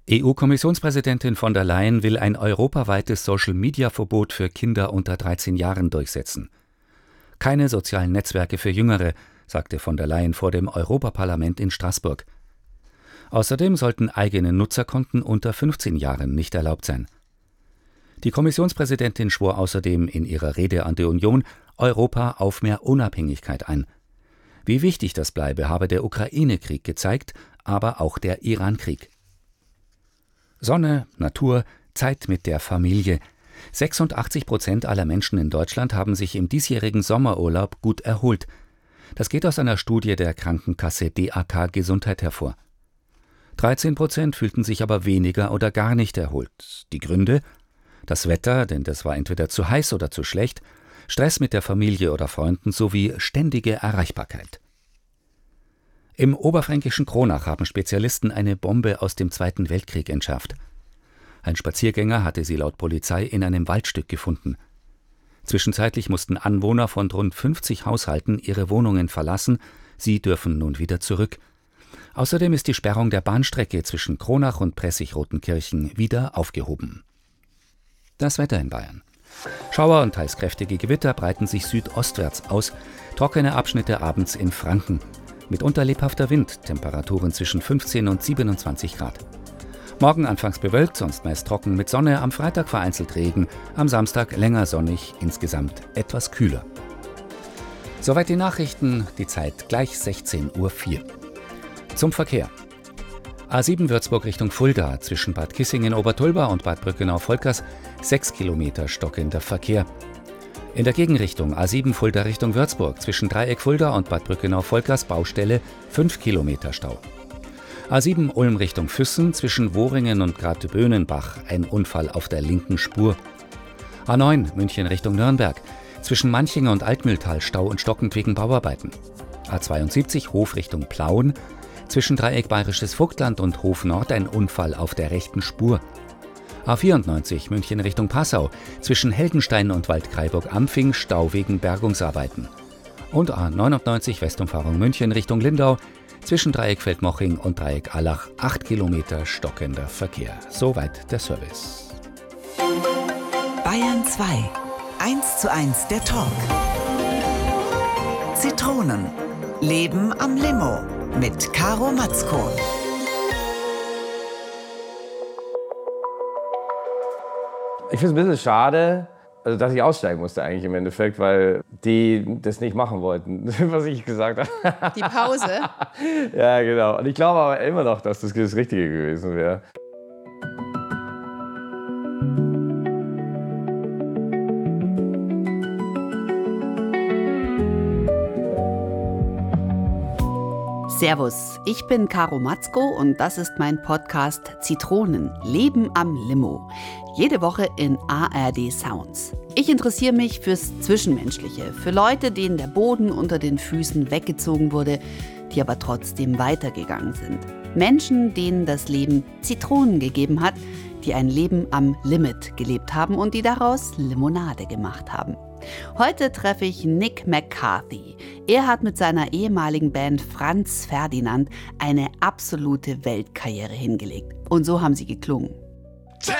EU-Kommissionspräsidentin von der Leyen will ein europaweites Social-Media-Verbot für Kinder unter 13 Jahren durchsetzen. Keine sozialen Netzwerke für Jüngere, sagte von der Leyen vor dem Europaparlament in Straßburg. Außerdem sollten eigene Nutzerkonten unter 15 Jahren nicht erlaubt sein. Die Kommissionspräsidentin schwor außerdem in ihrer Rede an die Union Europa auf mehr Unabhängigkeit ein. Wie wichtig das bleibe, habe der Ukraine-Krieg gezeigt, aber auch der Iran-Krieg. Sonne, Natur, Zeit mit der Familie. 86% aller Menschen in Deutschland haben sich im diesjährigen Sommerurlaub gut erholt. Das geht aus einer Studie der Krankenkasse DAK Gesundheit hervor. 13% fühlten sich aber weniger oder gar nicht erholt. Die Gründe? Das Wetter, denn das war entweder zu heiß oder zu schlecht, Stress mit der Familie oder Freunden sowie ständige Erreichbarkeit. Im oberfränkischen Kronach haben Spezialisten eine Bombe aus dem Zweiten Weltkrieg entschärft. Ein Spaziergänger hatte sie laut Polizei in einem Waldstück gefunden. Zwischenzeitlich mussten Anwohner von rund 50 Haushalten ihre Wohnungen verlassen, sie dürfen nun wieder zurück. Außerdem ist die Sperrung der Bahnstrecke zwischen Kronach und Pressig-Rotenkirchen wieder aufgehoben. Das Wetter in Bayern. Schauer und teils kräftige Gewitter breiten sich südostwärts aus, trockene Abschnitte abends in Franken. Mitunter lebhafter Wind, Temperaturen zwischen 15 und 27 Grad. Morgen anfangs bewölkt, sonst meist trocken mit Sonne, am Freitag vereinzelt Regen, am Samstag länger sonnig, insgesamt etwas kühler. Soweit die Nachrichten, die Zeit gleich 16:04 Uhr. Zum Verkehr. A7 Würzburg Richtung Fulda, zwischen Bad Kissingen-Obertulba und Bad Brückenau-Volkers, 6 Kilometer stockender Verkehr. In der Gegenrichtung A7 Fulda Richtung Würzburg, zwischen Dreieck Fulda und Bad Brückenau-Volkers, Baustelle, 5 Kilometer Stau. A7 Ulm Richtung Füssen, zwischen Wohringen und Grateböhnenbach, ein Unfall auf der linken Spur. A9 München Richtung Nürnberg, zwischen Manching und Altmühltal, Stau und stockend wegen Bauarbeiten. A72 Hof Richtung Plauen, zwischen Dreieck Bayerisches Vogtland und Hof Nord ein Unfall auf der rechten Spur. A94 München Richtung Passau, zwischen Heldenstein und Waldkraiburg-Ampfing, Stau wegen Bergungsarbeiten. Und A99 Westumfahrung München Richtung Lindau, zwischen Dreieck Feldmoching und Dreieck Allach, 8 Kilometer stockender Verkehr. Soweit der Service. Bayern 2. 1:1 der Talk. Zitronen. Leben am Limo. Mit Caro Matzko. Ich finde es ein bisschen schade, dass ich aussteigen musste eigentlich im Endeffekt, weil die das nicht machen wollten, was ich gesagt habe. Die Pause? Ja, genau. Und ich glaube aber immer noch, dass das Richtige gewesen wäre. Servus, ich bin Caro Matzko und das ist mein Podcast Zitronen, Leben am Limo. Jede Woche in ARD Sounds. Ich interessiere mich fürs Zwischenmenschliche, für Leute, denen der Boden unter den Füßen weggezogen wurde, die aber trotzdem weitergegangen sind. Menschen, denen das Leben Zitronen gegeben hat, die ein Leben am Limit gelebt haben und die daraus Limonade gemacht haben. Heute treffe ich Nick McCarthy. Er hat mit seiner ehemaligen Band Franz Ferdinand eine absolute Weltkarriere hingelegt. Und so haben sie geklungen.